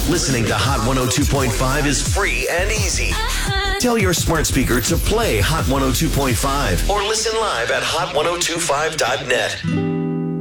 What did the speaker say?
Listening to Hot 102.5 is free and easy. Tell your smart speaker to play Hot 102.5 or listen live at hot1025.net.